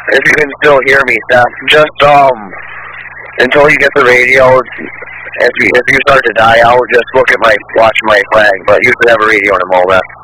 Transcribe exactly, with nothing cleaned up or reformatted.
if you can still hear me, Seth, just um, until you get the radio, if you, if you start to die out, just look at my, watch my flag, but you should have a radio in a moment.